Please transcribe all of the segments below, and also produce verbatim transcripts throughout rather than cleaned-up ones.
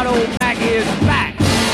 old Mac is back.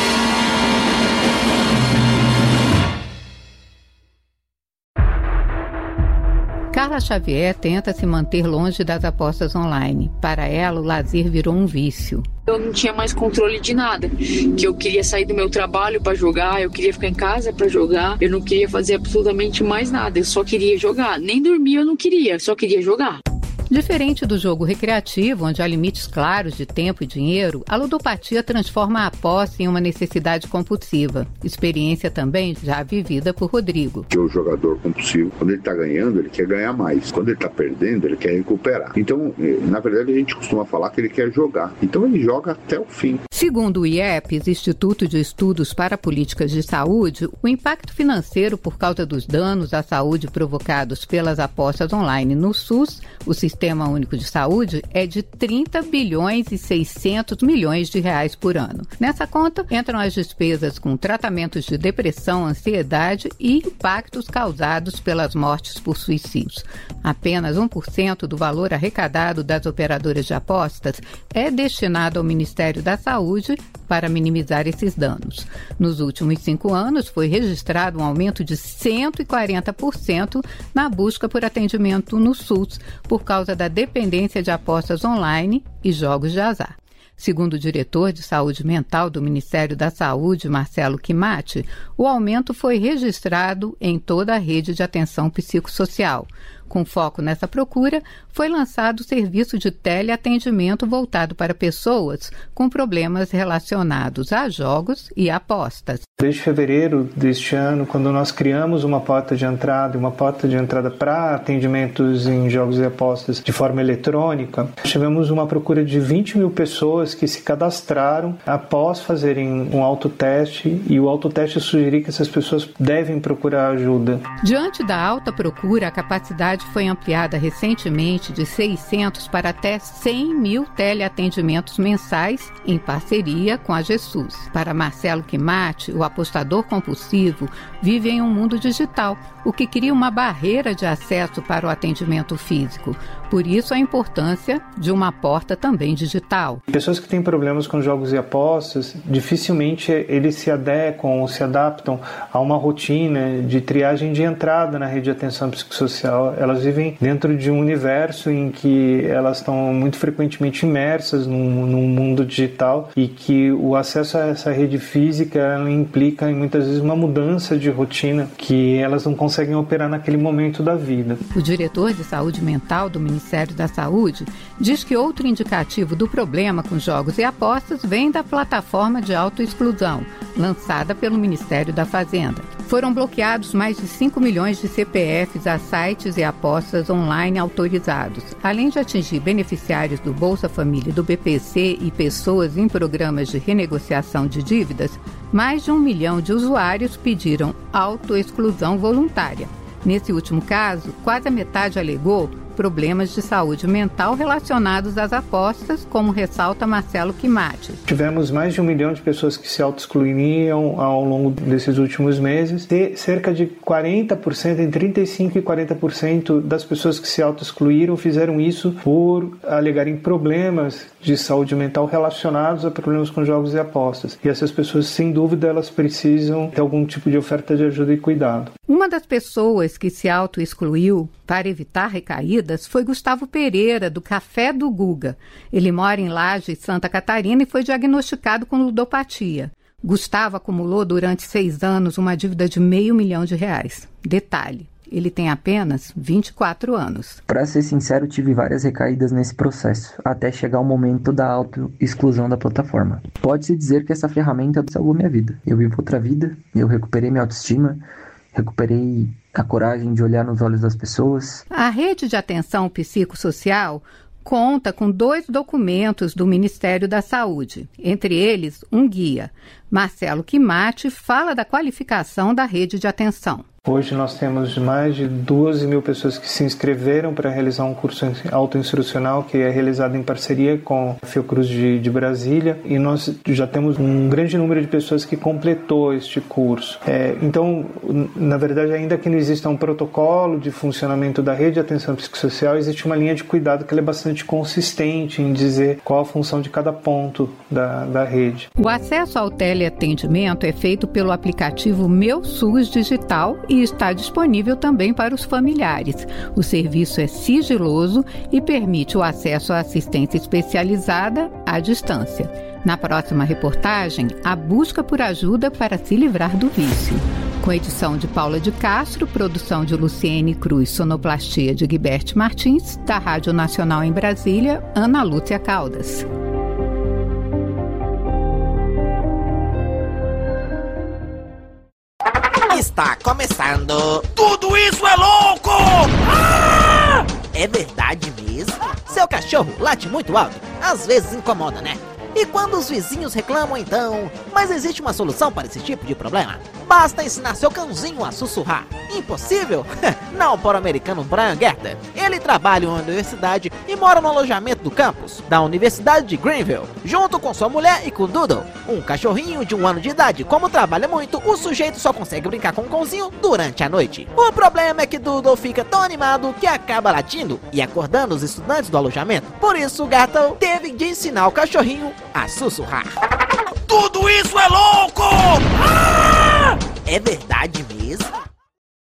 Carla Xavier tenta se manter longe das apostas online. Para ela, o lazer virou um vício. Eu não tinha mais controle de nada, que eu queria sair do meu trabalho para jogar, eu queria ficar em casa para jogar, eu não queria fazer absolutamente mais nada, eu só queria jogar. Nem dormir eu não queria, só queria jogar. Diferente do jogo recreativo, onde há limites claros de tempo e dinheiro, a ludopatia transforma a aposta em uma necessidade compulsiva. Experiência também já vivida por Rodrigo. Que o jogador compulsivo, quando ele está ganhando, ele quer ganhar mais. Quando ele está perdendo, ele quer recuperar. Então, na verdade, a gente costuma falar que ele quer jogar. Então, ele joga até o fim. Segundo o I E P S, Instituto de Estudos para Políticas de Saúde, o impacto financeiro por causa dos danos à saúde provocados pelas apostas online no SUS, o Sistema Único de Saúde, é de trinta bilhões e seiscentos milhões de reais por ano. Nessa conta entram as despesas com tratamentos de depressão, ansiedade e impactos causados pelas mortes por suicídios. Apenas um por cento do valor arrecadado das operadoras de apostas é destinado ao Ministério da Saúde para minimizar esses danos. Nos últimos cinco anos, foi registrado um aumento de cento e quarenta por cento na busca por atendimento no SUS, por causa da dependência de apostas online e jogos de azar. Segundo o diretor de saúde mental do Ministério da Saúde, Marcelo Quimati, o aumento foi registrado em toda a rede de atenção psicossocial. Com foco nessa procura, foi lançado o serviço de teleatendimento voltado para pessoas com problemas relacionados a jogos e apostas. Desde fevereiro deste ano, quando nós criamos uma porta de entrada, uma porta de entrada para atendimentos em jogos e apostas de forma eletrônica, tivemos uma procura de vinte mil pessoas que se cadastraram após fazerem um autoteste, e o autoteste sugeriu que essas pessoas devem procurar ajuda. Diante da alta procura, a capacidade foi ampliada recentemente de seiscentos para até cem mil teleatendimentos mensais em parceria com a GESUS. Para Marcelo Quimati, o apostador compulsivo vive em um mundo digital, o que cria uma barreira de acesso para o atendimento físico. Por isso, a importância de uma porta também digital. Pessoas que têm problemas com jogos e apostas, dificilmente eles se adequam ou se adaptam a uma rotina de triagem de entrada na rede de atenção psicossocial. Elas vivem dentro de um universo em que elas estão muito frequentemente imersas num, num mundo digital, e que o acesso a essa rede física ela implica em muitas vezes uma mudança de rotina que elas não conseguem operar naquele momento da vida. O diretor de saúde mental do Ministério da Saúde diz que outro indicativo do problema com jogos e apostas vem da plataforma de autoexclusão, lançada pelo Ministério da Fazenda. Foram bloqueados mais de cinco milhões de C P Fs a sites e apostas online autorizados. Além de atingir beneficiários do Bolsa Família e do B P C e pessoas em programas de renegociação de dívidas, mais de um milhão de usuários pediram autoexclusão voluntária. Nesse último caso, quase a metade alegou problemas de saúde mental relacionados às apostas, como ressalta Marcelo Quimati. Tivemos mais de um milhão de pessoas que se auto-excluíam ao longo desses últimos meses, e cerca de quarenta por cento, entre trinta e cinco por cento e quarenta por cento das pessoas que se auto-excluíram fizeram isso por alegarem problemas de saúde mental relacionados a problemas com jogos e apostas. E essas pessoas, sem dúvida, elas precisam ter algum tipo de oferta de ajuda e cuidado. Uma das pessoas que se auto-excluiu para evitar recaídas foi Gustavo Pereira, do Café do Guga. Ele mora em Lajes, Santa Catarina, e foi diagnosticado com ludopatia. Gustavo acumulou durante seis anos uma dívida de meio milhão de reais. Detalhe, ele tem apenas vinte e quatro anos. Para ser sincero, tive várias recaídas nesse processo, até chegar o momento da auto-exclusão da plataforma. Pode-se dizer que essa ferramenta salvou minha vida. Eu vivo outra vida, eu recuperei minha autoestima, recuperei a coragem de olhar nos olhos das pessoas. A rede de atenção psicossocial conta com dois documentos do Ministério da Saúde, entre eles um guia. Marcelo Quimati fala da qualificação da rede de atenção. Hoje nós temos mais de doze mil pessoas que se inscreveram para realizar um curso autoinstrucional que é realizado em parceria com a Fiocruz de, de Brasília, e nós já temos um grande número de pessoas que completou este curso. É, então, na verdade, ainda que não exista um protocolo de funcionamento da rede de atenção psicossocial, existe uma linha de cuidado que ela é bastante consistente em dizer qual a função de cada ponto da, da rede. O acesso ao teleatendimento é feito pelo aplicativo Meu SUS Digital e está disponível também para os familiares. O serviço é sigiloso e permite o acesso à assistência especializada à distância. Na próxima reportagem, a busca por ajuda para se livrar do vício. Com edição de Paula de Castro, produção de Luciene Cruz, sonoplastia de Guiberte Martins, da Rádio Nacional em Brasília, Ana Lúcia Caldas. Está começando. Tudo isso é louco! Ah! É verdade mesmo? Seu cachorro late muito alto, às vezes incomoda, né? E quando os vizinhos reclamam, então? Mas existe uma solução para esse tipo de problema? Basta ensinar seu cãozinho a sussurrar. Impossível? Não para o americano Brian Gerter. Ele trabalha em uma universidade e mora no alojamento do campus da Universidade de Greenville, junto com sua mulher e com Doodle, um cachorrinho de um ano de idade. Como trabalha muito, o sujeito só consegue brincar com o cãozinho durante a noite. O problema é que Doodle fica tão animado que acaba latindo e acordando os estudantes do alojamento. Por isso, Gertel teve de ensinar o cachorrinho a sussurrar. Tudo isso é louco! Ah! É verdade mesmo?